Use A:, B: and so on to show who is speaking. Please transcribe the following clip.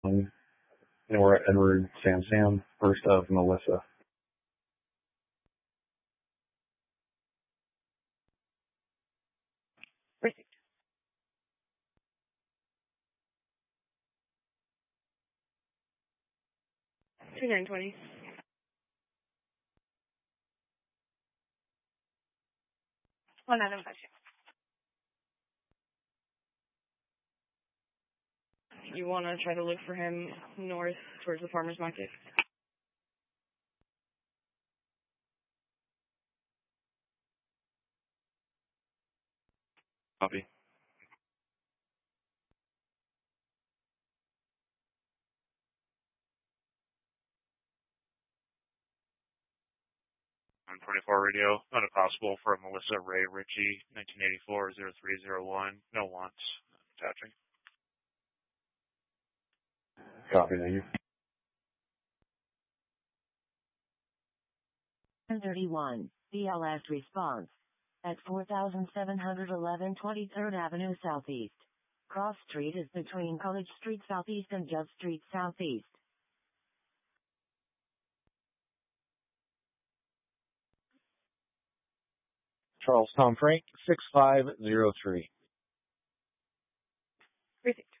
A: Nora Edward Sam, first of Melissa.
B: Perfect. 2920. One item touch. You want to try to look for him north towards the farmer's market?
C: Copy. On 24 radio, not possible for Melissa Ray Ritchie, 1984-0301. No wants. Attaching.
A: Copy, thank you.
D: 1031, BLS response. At 4711 23rd Avenue Southeast. Cross Street is between College Street Southeast and Judge Street Southeast.
E: Charles Tom Frank, 6503.
B: Perfect.